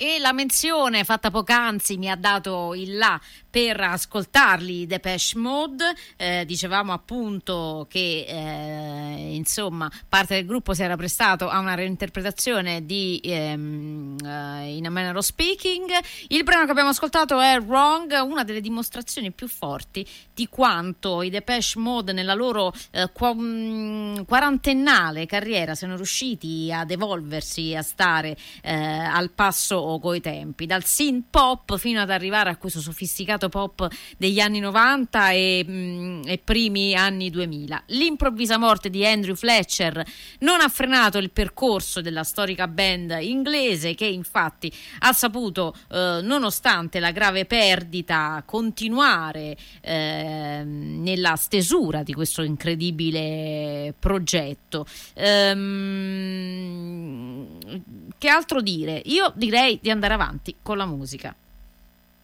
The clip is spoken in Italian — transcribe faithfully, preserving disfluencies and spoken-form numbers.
E la menzione fatta poc'anzi mi ha dato il là per ascoltarli, Depeche Mode. Eh, dicevamo appunto che eh, insomma parte del gruppo si era prestato a una reinterpretazione di ehm, uh, In a Manner of Speaking. Il brano che abbiamo ascoltato è Wrong, una delle dimostrazioni più forti di quanto i Depeche Mode nella loro eh, qu- mh, quarantennale carriera siano riusciti ad evolversi, a stare eh, al passo coi tempi, dal synth pop fino ad arrivare a questo sofisticato pop degli anni novanta e, mh, e primi anni duemila. L'improvvisa morte di Andrew Fletcher non ha frenato il percorso della storica band inglese, che infatti ha saputo, eh, nonostante la grave perdita, continuare eh, nella stesura di questo incredibile progetto. Ehm, che altro dire? Io direi di andare avanti con la musica.